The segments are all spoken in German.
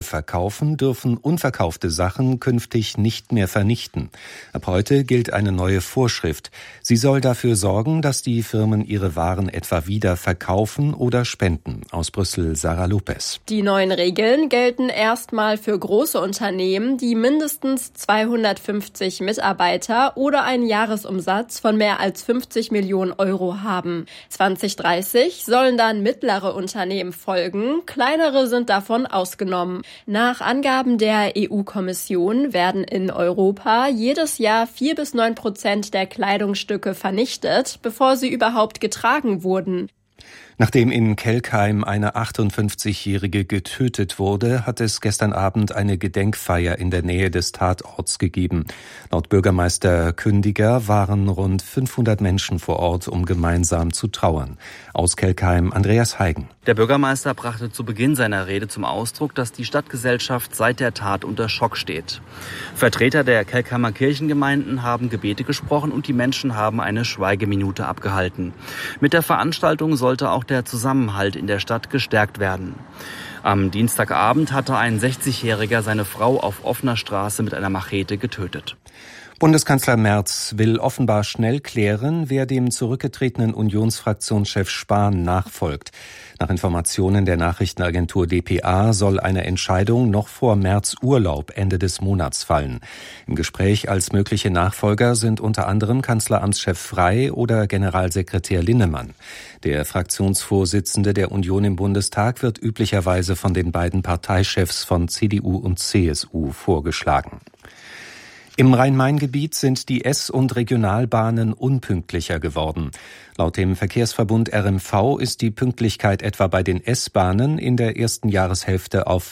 verkaufen, dürfen unverkaufte Sachen künftig nicht mehr vernichten. Ab heute gilt eine neue Vorschrift. Sie soll dafür sorgen, dass die Firmen ihre Waren etwa wieder verkaufen oder spenden. Aus Brüssel, Sarah Lopez. Die neuen Regeln gelten erstmal für große Unternehmen, die mindestens 250 Mitarbeiter oder einen Jahresumsatz von mehr als 50 Millionen Euro haben. 2030 sollen dann mittlere Unternehmen folgen, kleinere sind davon ausgenommen. Nach Angaben der EU-Kommission werden in Europa jedes Jahr 4-9% der Kleidungsstücke vernichtet, bevor sie überhaupt getragen wurden. Nachdem in Kelkheim eine 58-Jährige getötet wurde, hat es gestern Abend eine Gedenkfeier in der Nähe des Tatorts gegeben. Laut Bürgermeister Kündiger waren rund 500 Menschen vor Ort, um gemeinsam zu trauern. Aus Kelkheim, Andreas Heigen. Der Bürgermeister brachte zu Beginn seiner Rede zum Ausdruck, dass die Stadtgesellschaft seit der Tat unter Schock steht. Vertreter der Kelkheimer Kirchengemeinden haben Gebete gesprochen und die Menschen haben eine Schweigeminute abgehalten. Mit der Veranstaltung sollte auch der Zusammenhalt in der Stadt gestärkt werden. Am Dienstagabend hatte ein 60-Jähriger seine Frau auf offener Straße mit einer Machete getötet. Bundeskanzler Merz will offenbar schnell klären, wer dem zurückgetretenen Unionsfraktionschef Spahn nachfolgt. Nach Informationen der Nachrichtenagentur dpa soll eine Entscheidung noch vor Merz Urlaub Ende des Monats fallen. Im Gespräch als mögliche Nachfolger sind unter anderem Kanzleramtschef Frey oder Generalsekretär Linnemann. Der Fraktionsvorsitzende der Union im Bundestag wird üblicherweise von den beiden Parteichefs von CDU und CSU vorgeschlagen. Im Rhein-Main-Gebiet sind die S- und Regionalbahnen unpünktlicher geworden. Laut dem Verkehrsverbund RMV ist die Pünktlichkeit etwa bei den S-Bahnen in der ersten Jahreshälfte auf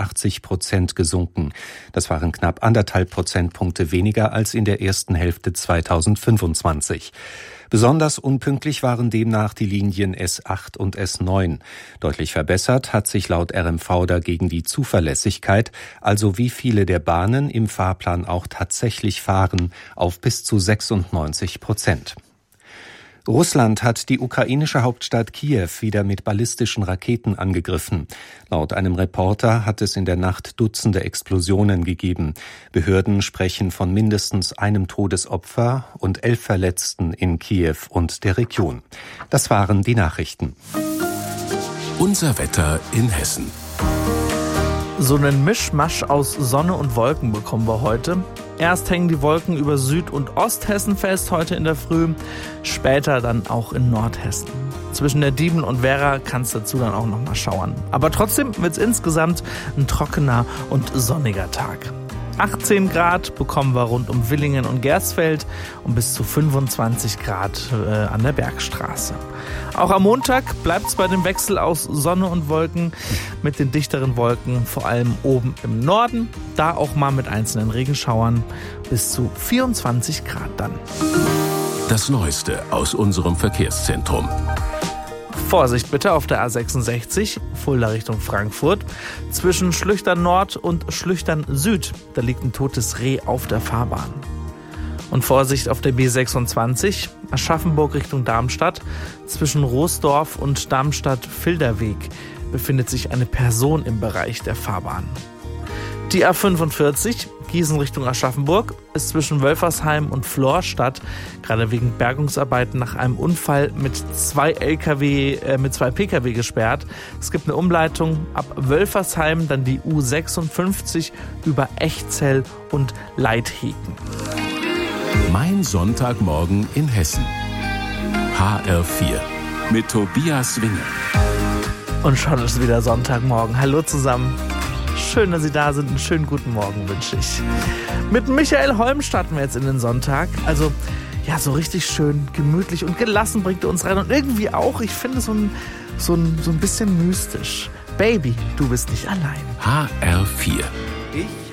85% gesunken. Das waren knapp 1,5 Prozentpunkte weniger als in der ersten Hälfte 2025. Besonders unpünktlich waren demnach die Linien S8 und S9. Deutlich verbessert hat sich laut RMV dagegen die Zuverlässigkeit, also wie viele der Bahnen im Fahrplan auch tatsächlich fahren, auf bis zu 96%. Russland hat die ukrainische Hauptstadt Kiew wieder mit ballistischen Raketen angegriffen. Laut einem Reporter hat es in der Nacht Dutzende Explosionen gegeben. Behörden sprechen von mindestens einem Todesopfer und 11 Verletzten in Kiew und der Region. Das waren die Nachrichten. Unser Wetter in Hessen. So einen Mischmasch aus Sonne und Wolken bekommen wir heute. Erst hängen die Wolken über Süd- und Osthessen fest heute in der Früh, später dann auch in Nordhessen. Zwischen der Diemen und Werra kann es dazu dann auch noch mal schauern. Aber trotzdem wird es insgesamt ein trockener und sonniger Tag. 18 Grad bekommen wir rund um Villingen und Gersfeld und bis zu 25 Grad an der Bergstraße. Auch am Montag bleibt es bei dem Wechsel aus Sonne und Wolken mit den dichteren Wolken, vor allem oben im Norden, da auch mal mit einzelnen Regenschauern bis zu 24 Grad dann. Das Neueste aus unserem Verkehrszentrum. Vorsicht bitte auf der A66, Fulda Richtung Frankfurt. Zwischen Schlüchtern Nord und Schlüchtern Süd, da liegt ein totes Reh auf der Fahrbahn. Und Vorsicht auf der B26, Aschaffenburg Richtung Darmstadt. Zwischen Roosdorf und Darmstadt-Filderweg befindet sich eine Person im Bereich der Fahrbahn. Die A45, Gießen Richtung Aschaffenburg, ist zwischen Wölfersheim und Florstadt gerade wegen Bergungsarbeiten nach einem Unfall mit zwei Pkw gesperrt. Es gibt eine Umleitung ab Wölfersheim, dann die U56 über Echzell und Leitheken. Mein Sonntagmorgen in Hessen. HR4 mit Tobias Winge. Und schon ist wieder Sonntagmorgen. Hallo zusammen. Schön, dass Sie da sind. Einen schönen guten Morgen wünsche ich. Mit Michael Holm starten wir jetzt in den Sonntag. Also, ja, so richtig schön gemütlich und gelassen bringt er uns rein. Und irgendwie auch, ich finde, so ein bisschen mystisch. Baby, du bist nicht allein. HR4.